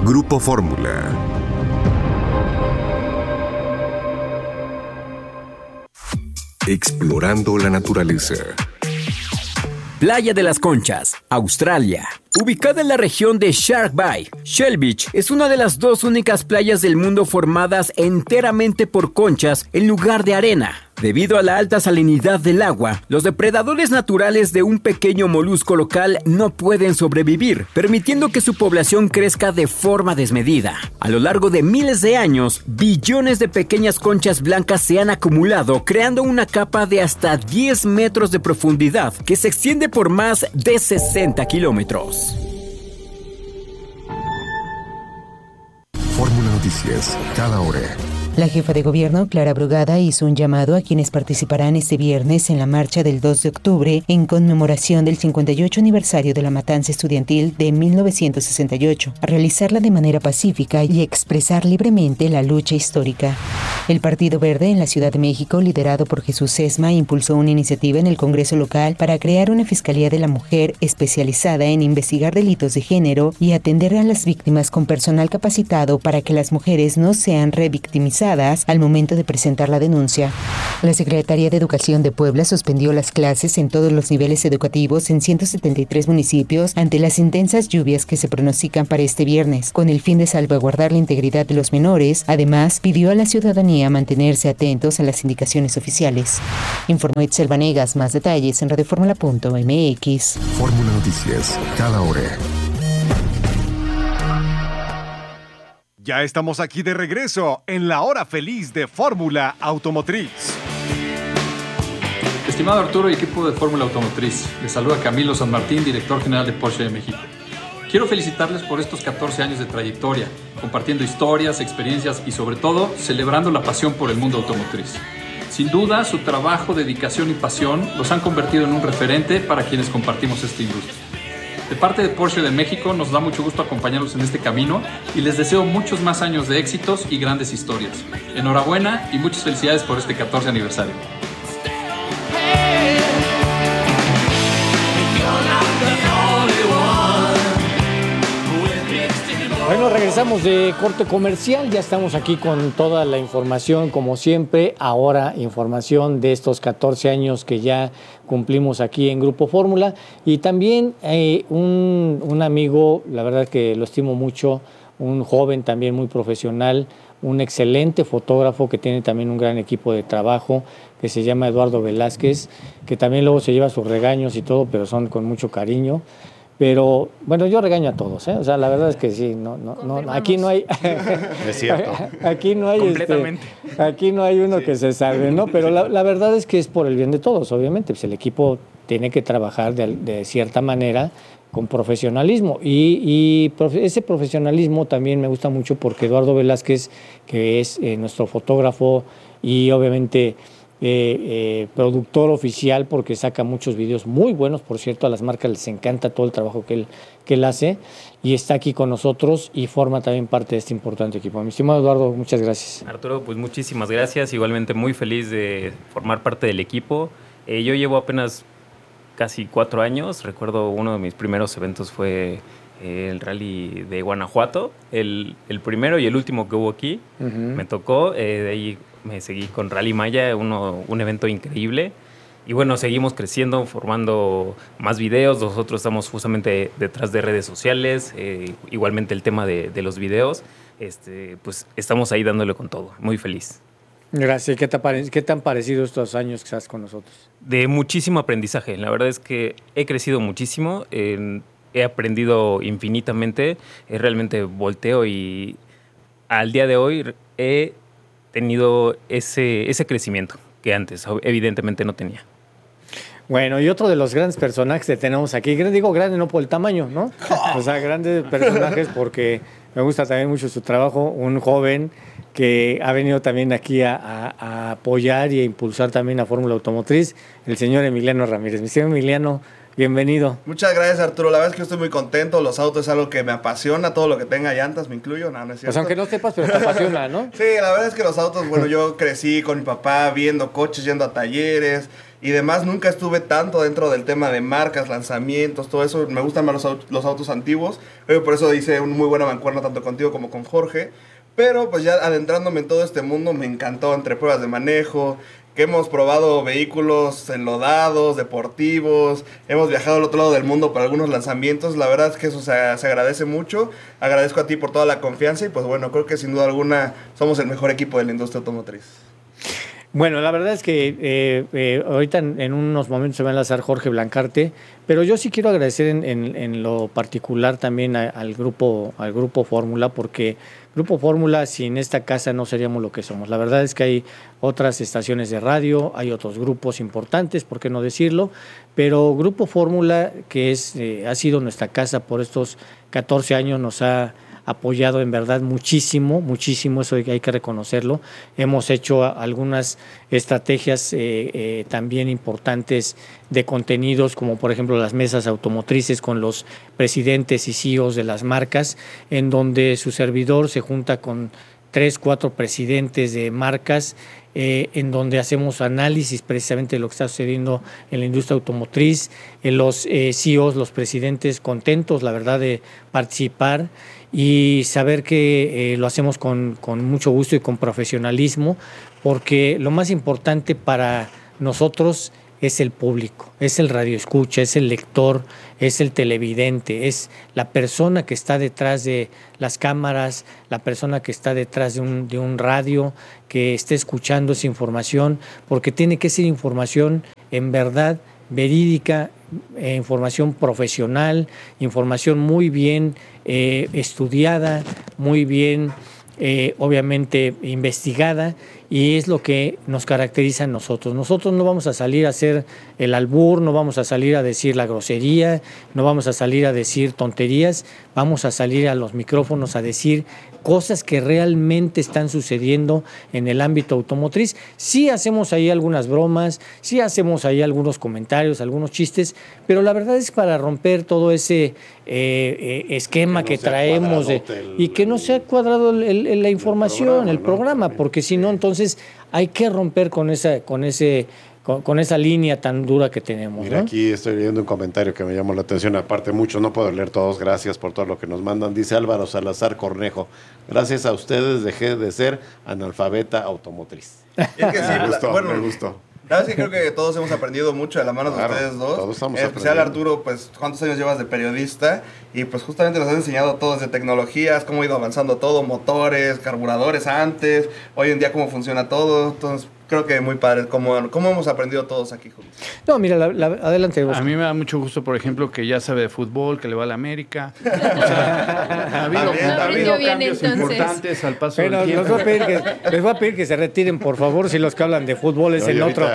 Grupo Fórmula. Explorando la naturaleza. Playa de las Conchas, Australia. Ubicada en la región de Shark Bay, Shell Beach es una de las dos únicas playas del mundo formadas enteramente por conchas en lugar de arena. Debido a la alta salinidad del agua, los depredadores naturales de un pequeño molusco local no pueden sobrevivir, permitiendo que su población crezca de forma desmedida. A lo largo de miles de años, billones de pequeñas conchas blancas se han acumulado, creando una capa de hasta 10 metros de profundidad que se extiende por más de 60 kilómetros. Fórmula Noticias, cada hora. La jefa de gobierno, Clara Brugada, hizo un llamado a quienes participarán este viernes en la marcha del 2 de octubre en conmemoración del 58 aniversario de la matanza estudiantil de 1968, a realizarla de manera pacífica y expresar libremente la lucha histórica. El Partido Verde en la Ciudad de México, liderado por Jesús Sesma, impulsó una iniciativa en el Congreso local para crear una Fiscalía de la Mujer especializada en investigar delitos de género y atender a las víctimas con personal capacitado para que las mujeres no sean revictimizadas al momento de presentar la denuncia. La Secretaría de Educación de Puebla suspendió las clases en todos los niveles educativos en 173 municipios ante las intensas lluvias que se pronostican para este viernes, con el fin de salvaguardar la integridad de los menores. Además, pidió a la ciudadanía mantenerse atentos a las indicaciones oficiales. Informó Itzel Vanegas. Más detalles en radioformula.mx. Fórmula Noticias, cada hora. Ya estamos aquí de regreso en la hora feliz de Fórmula Automotriz. Estimado Arturo y equipo de Fórmula Automotriz, les saluda Camilo San Martín, director general de Porsche de México. Quiero felicitarles por estos 14 años de trayectoria, compartiendo historias, experiencias y sobre todo celebrando la pasión por el mundo automotriz. Sin duda, su trabajo, dedicación y pasión los han convertido en un referente para quienes compartimos esta industria. De parte de Porsche de México, nos da mucho gusto acompañarlos en este camino y les deseo muchos más años de éxitos y grandes historias. Enhorabuena y muchas felicidades por este 14 aniversario. Bueno, regresamos de corte comercial, ya estamos aquí con toda la información como siempre, ahora información de estos 14 años que ya cumplimos aquí en Grupo Fórmula y también un amigo, la verdad que lo estimo mucho, un joven también muy profesional, un excelente fotógrafo que tiene también un gran equipo de trabajo que se llama Eduardo Velázquez, que también luego se lleva sus regaños y todo, pero son con mucho cariño. Pero, bueno, yo regaño a todos, ¿eh? O sea, la verdad es que sí, no, aquí no hay... Es cierto. Aquí no hay... Completamente. Aquí no hay uno que se salve, ¿no? Pero la verdad es que es por el bien de todos, obviamente. Pues el equipo tiene que trabajar de cierta manera con profesionalismo. Y ese profesionalismo también me gusta mucho porque Eduardo Velázquez, que es nuestro fotógrafo y obviamente... productor oficial porque saca muchos videos muy buenos, por cierto, a las marcas les encanta todo el trabajo que él hace y está aquí con nosotros y forma también parte de este importante equipo. Mi estimado Eduardo, muchas gracias. Arturo, pues muchísimas gracias, igualmente muy feliz de formar parte del equipo. Yo llevo apenas casi 4 años, recuerdo uno de mis primeros eventos fue el rally de Guanajuato, el primero y el último que hubo aquí, me tocó, de ahí me seguí con Rally Maya, un evento increíble. Y bueno, seguimos creciendo, formando más videos. Nosotros estamos justamente detrás de redes sociales, igualmente el tema de los videos. Pues estamos ahí dándole con todo. Muy feliz. Gracias. ¿Qué te han parecido estos años que estás con nosotros? De muchísimo aprendizaje. La verdad es que he crecido muchísimo. He aprendido infinitamente. Realmente volteo y al día de hoy he tenido ese crecimiento que antes evidentemente no tenía. Bueno, y otro de los grandes personajes que tenemos aquí, digo grande no por el tamaño, ¿no? O sea, grandes personajes porque me gusta también mucho su trabajo, un joven que ha venido también aquí a apoyar y a impulsar también a Fórmula Automotriz, el señor Emiliano Ramírez. Mi señor Emiliano, Bienvenido. Muchas gracias, Arturo. La verdad es que yo estoy muy contento. Los autos es algo que me apasiona. Todo lo que tenga llantas me incluyo. No es cierto. Pues aunque no sepas, pero te apasiona, ¿no? Sí, la verdad es que los autos, bueno, yo crecí con mi papá viendo coches, yendo a talleres y demás. Nunca estuve tanto dentro del tema de marcas, lanzamientos, todo eso. Me gustan más los autos antiguos. Por eso hice una muy buena mancuerna tanto contigo como con Jorge. Pero pues ya adentrándome en todo este mundo me encantó, entre pruebas de manejo, que hemos probado vehículos enlodados, deportivos, hemos viajado al otro lado del mundo para algunos lanzamientos. La verdad es que eso se agradece mucho. Agradezco a ti por toda la confianza y pues bueno, creo que sin duda alguna somos el mejor equipo de la industria automotriz. Bueno, la verdad es que ahorita en unos momentos se va a enlazar Jorge Blancarte, pero yo sí quiero agradecer en lo particular también al grupo Fórmula, porque Grupo Fórmula sin esta casa no seríamos lo que somos. La verdad es que hay otras estaciones de radio, hay otros grupos importantes, por qué no decirlo, pero Grupo Fórmula, que ha sido nuestra casa por estos 14 años, nos ha apoyado en verdad muchísimo, eso hay que reconocerlo. Hemos hecho algunas estrategias también importantes de contenidos, como por ejemplo las mesas automotrices con los presidentes y CEOs de las marcas, en donde su servidor se junta con 3, 4 presidentes de marcas, en donde hacemos análisis precisamente de lo que está sucediendo en la industria automotriz, los CEOs, los presidentes contentos, la verdad, de participar y saber que lo hacemos con mucho gusto y con profesionalismo, porque lo más importante para nosotros es el público, es el radioescucha, es el lector, es el televidente, es la persona que está detrás de las cámaras, la persona que está detrás de un radio, que esté escuchando esa información, porque tiene que ser información en verdad verídica, información profesional, información muy bien estudiada, muy bien obviamente investigada, y es lo que nos caracteriza a nosotros. Nosotros no vamos a salir a hacer el albur, no vamos a salir a decir la grosería, no vamos a salir a decir tonterías, vamos a salir a los micrófonos a decir cosas que realmente están sucediendo en el ámbito automotriz. Sí hacemos ahí algunas bromas, sí hacemos ahí algunos comentarios, algunos chistes, pero la verdad es para romper todo ese esquema que traemos y que no se ha cuadrado la información, el programa, porque si no, entonces hay que romper con esa línea tan dura que tenemos. Mira, ¿no? Aquí estoy leyendo un comentario que me llamó la atención, aparte muchos, no puedo leer todos, gracias por todo lo que nos mandan. Dice Álvaro Salazar Cornejo, gracias a ustedes dejé de ser analfabeta automotriz. Es que sí, me gustó. La verdad es que creo que todos hemos aprendido mucho de la mano de ustedes dos. Todos estamos en especial aprendiendo. Arturo, pues ¿cuántos años llevas de periodista? Y pues justamente nos has enseñado todo desde tecnologías, cómo ha ido avanzando todo, motores, carburadores antes, hoy en día cómo funciona todo. Entonces creo que muy padre cómo hemos aprendido todos aquí juntos. No, mira, adelante. A mí me da mucho gusto, por ejemplo, que ya sabe de fútbol, que le va a la América. O sea, ha habido cambios importantes al paso del tiempo. Les voy a pedir que se retiren, por favor, si los que hablan de fútbol es en otro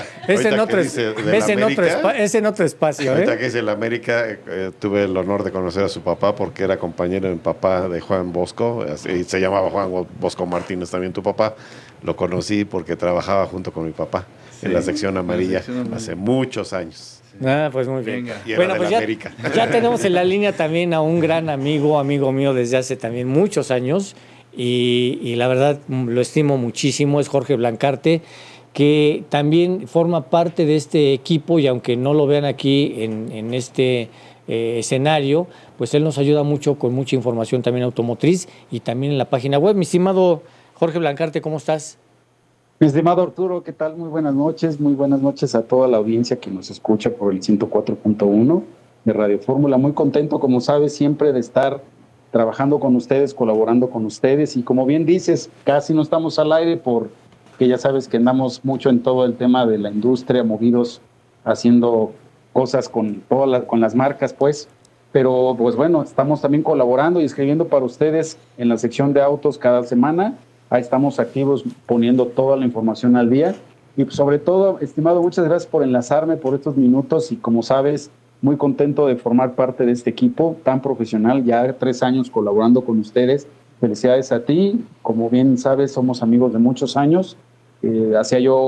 espacio. Ahorita que dice el América, tuve el honor de conocer a su papá porque era compañero de mi papá de Juan Bosco, y se llamaba Juan Bosco Martínez también tu papá. Lo conocí porque trabajaba junto con mi papá en la sección amarilla hace muchos años. Pues muy bien. Y era pues América. Ya tenemos en la línea también a un gran amigo mío desde hace también muchos años, y la verdad lo estimo muchísimo, es Jorge Blancarte, que también forma parte de este equipo, y aunque no lo vean aquí en este escenario, pues él nos ayuda mucho con mucha información también automotriz y también en la página web. Mi estimado Jorge Blancarte, ¿cómo estás? Mi estimado Arturo, ¿qué tal? Muy buenas noches a toda la audiencia que nos escucha por el 104.1 de Radio Fórmula. Muy contento, como sabes, siempre de estar trabajando con ustedes, colaborando con ustedes, y como bien dices, casi no estamos al aire porque ya sabes que andamos mucho en todo el tema de la industria, movidos, haciendo cosas con las marcas, pues. Pero, pues bueno, estamos también colaborando y escribiendo para ustedes en la sección de autos cada semana. Ahí estamos activos poniendo toda la información al día. Y sobre todo, estimado, muchas gracias por enlazarme por estos minutos. Y como sabes, muy contento de formar parte de este equipo tan profesional. Ya 3 años colaborando con ustedes. Felicidades a ti. Como bien sabes, somos amigos de muchos años. Hacía yo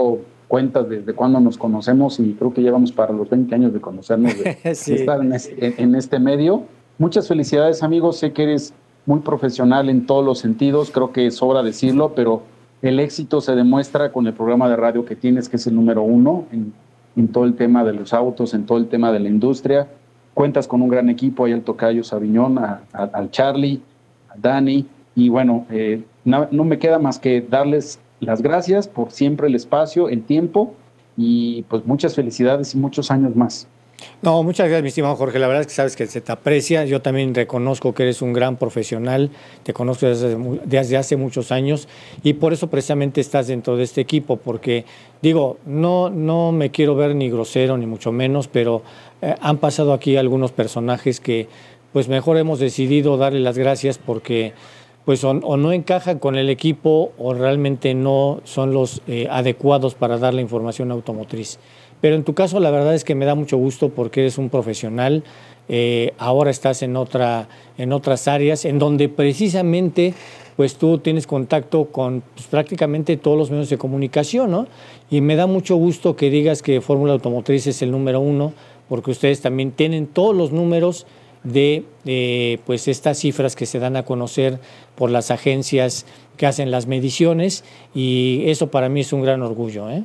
cuentas desde cuando nos conocemos y creo que llevamos para los 20 años de conocernos, de Sí. estar en este medio. Muchas felicidades, amigos. Sé que eres muy profesional en todos los sentidos, creo que sobra decirlo, pero el éxito se demuestra con el programa de radio que tienes, que es el número 1 en todo el tema de los autos, en todo el tema de la industria. Cuentas con un gran equipo, ahí al tocayo Sabiñón, al Charlie, a Dani, y bueno, no me queda más que darles las gracias por siempre el espacio, el tiempo, y pues muchas felicidades y muchos años más. No, muchas gracias, mi estimado Jorge. La verdad es que sabes que se te aprecia. Yo también reconozco que eres un gran profesional. Te conozco desde hace muchos años y por eso precisamente estás dentro de este equipo, porque digo, no me quiero ver ni grosero ni mucho menos, pero han pasado aquí algunos personajes que pues mejor hemos decidido darle las gracias porque pues o no encajan con el equipo o realmente no son los adecuados para dar la información automotriz. Pero en tu caso la verdad es que me da mucho gusto porque eres un profesional, ahora estás en otras áreas en donde precisamente pues tú tienes contacto con pues, prácticamente todos los medios de comunicación, ¿no? Y me da mucho gusto que digas que Fórmula Automotriz es el número 1 porque ustedes también tienen todos los números de pues estas cifras que se dan a conocer por las agencias que hacen las mediciones y eso para mí es un gran orgullo, ¿eh?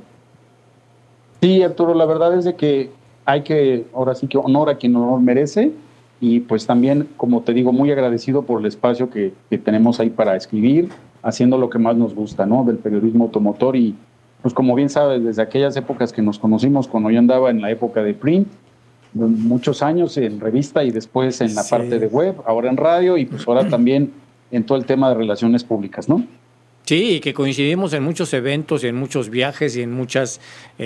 Sí, Arturo, la verdad es de que hay que, ahora sí que honor a quien honor merece y pues también, como te digo, muy agradecido por el espacio que tenemos ahí para escribir, haciendo lo que más nos gusta, ¿no? Del periodismo automotor y pues como bien sabes, desde aquellas épocas que nos conocimos, cuando yo andaba en la época de print, muchos años en revista y después en la parte de web, ahora en radio y pues ahora también en todo el tema de relaciones públicas, ¿no? Sí, y que coincidimos en muchos eventos, y en muchos viajes y en muchas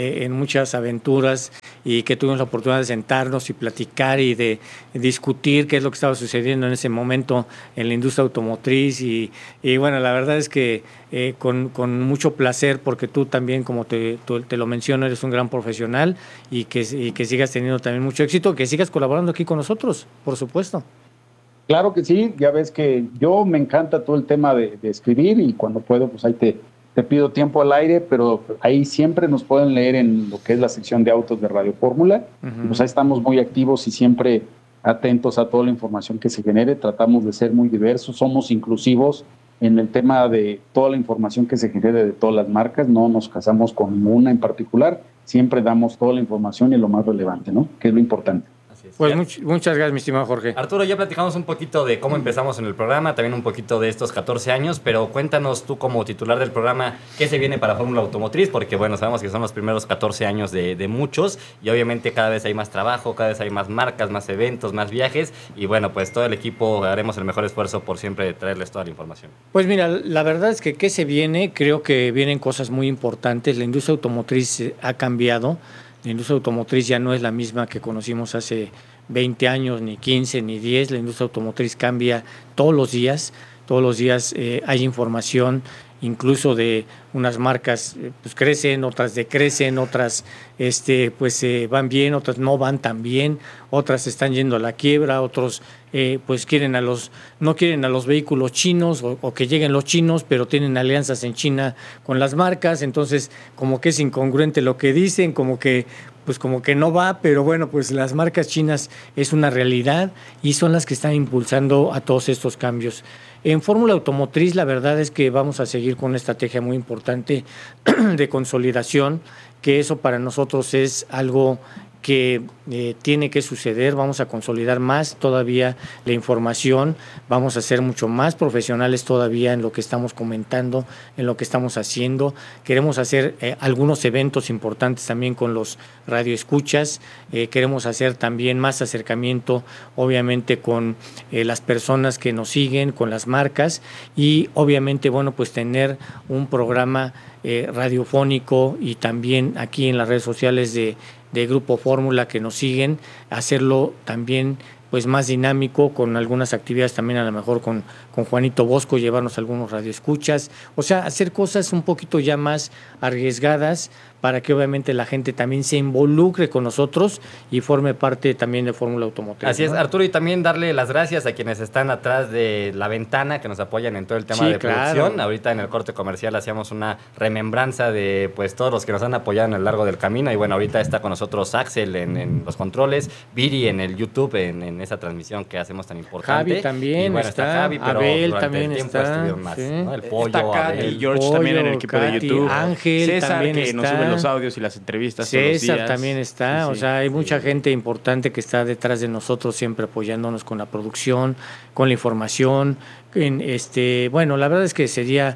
aventuras y que tuvimos la oportunidad de sentarnos y platicar y de discutir qué es lo que estaba sucediendo en ese momento en la industria automotriz y bueno, la verdad es que con mucho placer porque tú también, como te lo menciono, eres un gran profesional y que sigas teniendo también mucho éxito, que sigas colaborando aquí con nosotros, por supuesto. Claro que sí, ya ves que yo me encanta todo el tema de escribir y cuando puedo, pues ahí te pido tiempo al aire, pero ahí siempre nos pueden leer en lo que es la sección de autos de Radio Fórmula. Uh-huh. Pues ahí estamos muy activos y siempre atentos a toda la información que se genere. Tratamos de ser muy diversos, somos inclusivos en el tema de toda la información que se genere de todas las marcas. No nos casamos con ninguna en particular, siempre damos toda la información y lo más relevante, ¿no? Que es lo importante. Pues muchas gracias, mi estimado Jorge. Arturo, ya platicamos un poquito de cómo empezamos en el programa, también un poquito de estos 14 años, pero cuéntanos tú como titular del programa, ¿qué se viene para Fórmula Automotriz? Porque bueno, sabemos que son los primeros 14 años de muchos y obviamente cada vez hay más trabajo, cada vez hay más marcas, más eventos, más viajes y bueno, pues todo el equipo haremos el mejor esfuerzo por siempre traerles toda la información. Pues mira, la verdad es que ¿qué se viene? Creo que vienen cosas muy importantes. La industria automotriz ha cambiado. La industria automotriz ya no es la misma que conocimos hace 20 años, ni 15, ni 10. La industria automotriz cambia todos los días hay información, incluso de unas marcas pues crecen, otras decrecen, otras van bien, otras no van tan bien, otras están yendo a la quiebra, otros pues no quieren a los vehículos chinos o que lleguen los chinos, pero tienen alianzas en China con las marcas, entonces como que es incongruente lo que dicen, como que no va, pero bueno, pues las marcas chinas es una realidad y son las que están impulsando a todos estos cambios. En Fórmula Automotriz la verdad es que vamos a seguir con una estrategia muy importante de consolidación, que eso para nosotros es algo que tiene que suceder. Vamos a consolidar más todavía la información, vamos a ser mucho más profesionales todavía en lo que estamos comentando, en lo que estamos haciendo. Queremos hacer algunos eventos importantes también con los radioescuchas, queremos hacer también más acercamiento obviamente con las personas que nos siguen, con las marcas y obviamente bueno pues tener un programa radiofónico y también aquí en las redes sociales de Grupo Fórmula que nos siguen, hacerlo también pues más dinámico, con algunas actividades también a lo mejor con Juanito Bosco, llevarnos algunos radioescuchas, o sea, hacer cosas un poquito ya más arriesgadas para que obviamente la gente también se involucre con nosotros y forme parte también de Fórmula Automotriz. Así es, Arturo, y también darle las gracias a quienes están atrás de la ventana, que nos apoyan en todo el tema de producción. Ahorita en el corte comercial hacíamos una remembranza de pues todos los que nos han apoyado a lo largo del camino, y bueno, ahorita está con nosotros Axel en los controles, Viri en el YouTube, en esa transmisión que hacemos tan importante. Javi también, y bueno, está Javi, pero Abel durante también el tiempo está, estuvieron más, sí. ¿no? El Pollo, está Kat Abel, y George Pollo, también en el equipo Katy, de YouTube. Ángel César, también que está. nos sube los audios y las entrevistas todos los César días. también está, Sí, o sea, hay mucha gente importante que está detrás de nosotros, siempre apoyándonos con la producción, con la información. Bueno, la verdad es que sería,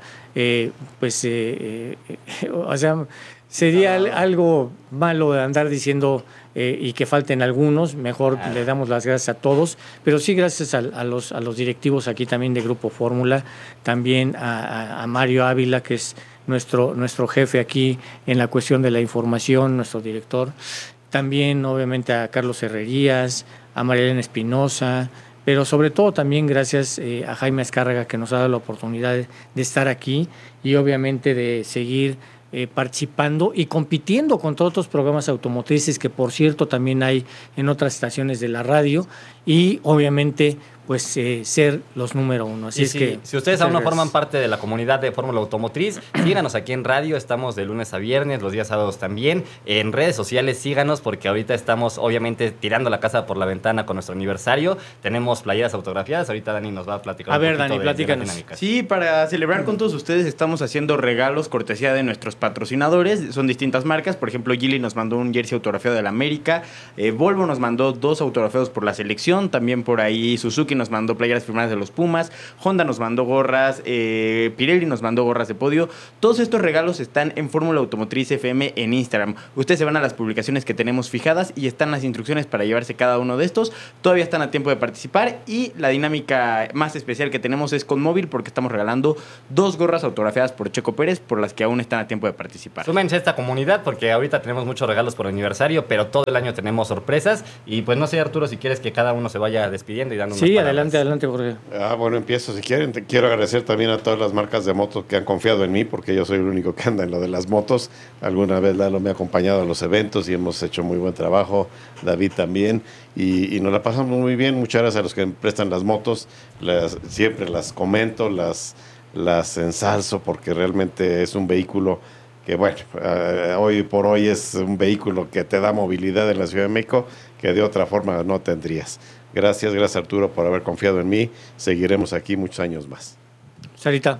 o sea, sería algo malo de andar diciendo y que falten algunos. Mejor le damos las gracias a todos, pero sí gracias a los directivos aquí también de Grupo Fórmula, también a Mario Ávila, que es nuestro jefe aquí en la cuestión de la información, nuestro director. También, obviamente, a Carlos Herrerías, a María Elena Espinosa, pero sobre todo también gracias a Jaime Azcárraga, que nos ha dado la oportunidad de estar aquí y obviamente de seguir participando y compitiendo contra otros programas automotrices que, por cierto, también hay en otras estaciones de la radio, y obviamente pues ser los número uno. Así que si ustedes aún no forman parte de la comunidad de Fórmula Automotriz, síganos aquí en radio, estamos de lunes a viernes, los días sábados también. En redes sociales síganos, porque ahorita estamos obviamente tirando la casa por la ventana con nuestro aniversario. Tenemos playeras autografiadas, ahorita Dani nos va a platicar un poquito Dani, de platícanos. la dinámica. Sí, para celebrar con todos ustedes estamos haciendo regalos cortesía de nuestros patrocinadores. Son distintas marcas, por ejemplo, Geely nos mandó un jersey autografiado de la América, Volvo nos mandó 2 autografiados por la selección, también por ahí Suzuki nos mandó playeras firmadas de los Pumas, Honda nos mandó gorras, Pirelli nos mandó gorras de podio. Todos estos regalos están en Fórmula Automotriz FM en Instagram. Ustedes se van a las publicaciones que tenemos fijadas y están las instrucciones para llevarse cada uno de estos. Todavía están a tiempo de participar, y la dinámica más especial que tenemos es con móvil, porque estamos regalando 2 gorras autografiadas por Checo Pérez, por las que aún están a tiempo de participar. Súmense a esta comunidad, porque ahorita tenemos muchos regalos por aniversario, pero todo el año tenemos sorpresas. Y pues no sé, Arturo, si quieres que cada uno se vaya despidiendo y dando unas palabras. Adelante, Jorge. Bueno, empiezo si quieren. Quiero agradecer también a todas las marcas de motos que han confiado en mí, porque yo soy el único que anda en lo de las motos. Alguna vez Lalo me ha acompañado a los eventos y hemos hecho muy buen trabajo, David también, y nos la pasamos muy bien. Muchas gracias a los que me prestan las motos, siempre las comento, las ensalzo, porque realmente es un vehículo que, bueno, hoy por hoy es un vehículo que te da movilidad en la Ciudad de México que de otra forma no tendrías. Gracias Arturo por haber confiado en mí. Seguiremos aquí muchos años más. Sarita.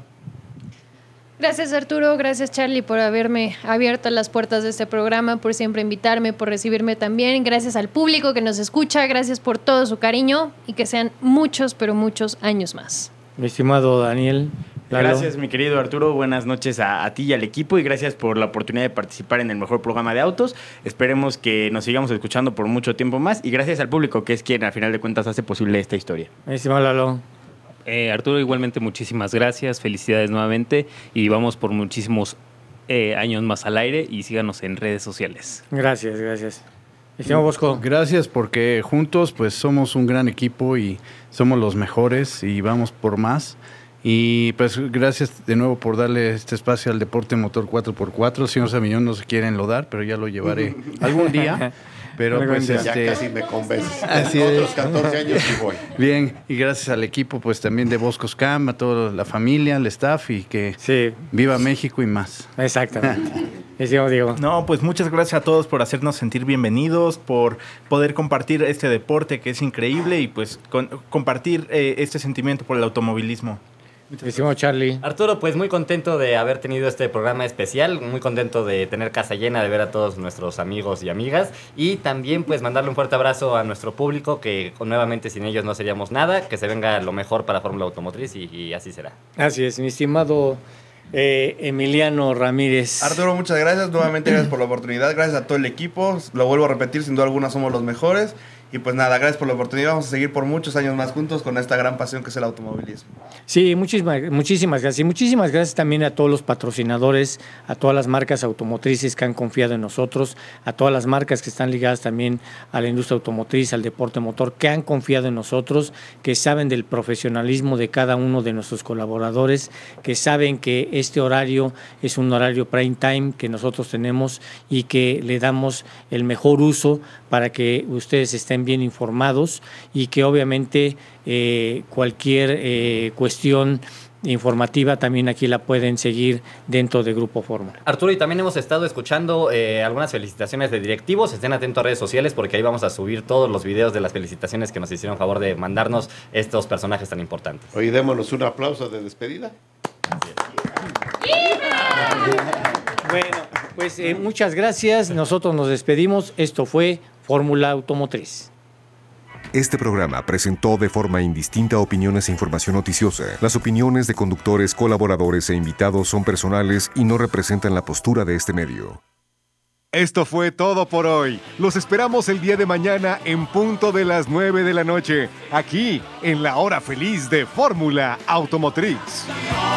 Gracias Arturo, gracias Charlie por haberme abierto las puertas de este programa, por siempre invitarme, por recibirme también. Gracias al público que nos escucha, gracias por todo su cariño y que sean muchos, pero muchos años más. Mi estimado Daniel. Lalo. Gracias, mi querido Arturo. Buenas noches a ti y al equipo, y gracias por la oportunidad de participar en el mejor programa de autos. Esperemos que nos sigamos escuchando por mucho tiempo más, y gracias al público, que es quien al final de cuentas hace posible esta historia. Mi estimado Lalo. Arturo, igualmente muchísimas gracias, felicidades nuevamente, y vamos por muchísimos años más al aire, y síganos en redes sociales. Gracias. Estimado Bosco. Gracias, porque juntos pues somos un gran equipo y somos los mejores y vamos por más. Y pues gracias de nuevo por darle este espacio al deporte motor 4x4. Señor Samillón, no se quiere enlodar, pero ya lo llevaré algún día. Pero pues ya casi me convences. Así otros 14 años y voy. Bien, y gracias al equipo pues también de Boscos Cam, a toda la familia, al staff, y que viva México y más. Exactamente. Diego. No, pues muchas gracias a todos por hacernos sentir bienvenidos, por poder compartir este deporte que es increíble, y pues compartir este sentimiento por el automovilismo. Decimos Charlie. Arturo, pues muy contento de haber tenido este programa especial, muy contento de tener casa llena, de ver a todos nuestros amigos y amigas, y también pues mandarle un fuerte abrazo a nuestro público, que nuevamente sin ellos no seríamos nada, que se venga lo mejor para Fórmula Automotriz, y así será. Así es, mi estimado Emiliano Ramírez. Arturo, muchas gracias, nuevamente gracias por la oportunidad, gracias a todo el equipo, lo vuelvo a repetir, sin duda alguna somos los mejores. Y pues nada, gracias por la oportunidad. Vamos a seguir por muchos años más juntos con esta gran pasión que es el automovilismo. Sí, muchísimas gracias. Y muchísimas gracias también a todos los patrocinadores, a todas las marcas automotrices que han confiado en nosotros, a todas las marcas que están ligadas también a la industria automotriz, al deporte motor, que han confiado en nosotros, que saben del profesionalismo de cada uno de nuestros colaboradores, que saben que este horario es un horario prime time que nosotros tenemos y que le damos el mejor uso para que ustedes estén bien informados y que obviamente cualquier cuestión informativa también aquí la pueden seguir dentro de Grupo Fórmula. Arturo, y también hemos estado escuchando algunas felicitaciones de directivos. Estén atentos a redes sociales porque ahí vamos a subir todos los videos de las felicitaciones que nos hicieron favor de mandarnos estos personajes tan importantes. Oye, démonos un aplauso de despedida. Bueno, pues muchas gracias. Nosotros nos despedimos. Esto fue Fórmula Automotriz. Este programa presentó de forma indistinta opiniones e información noticiosa. Las opiniones de conductores, colaboradores e invitados son personales y no representan la postura de este medio. Esto fue todo por hoy. Los esperamos el día de mañana en punto de las 9 de la noche, aquí en la hora feliz de Fórmula Automotriz.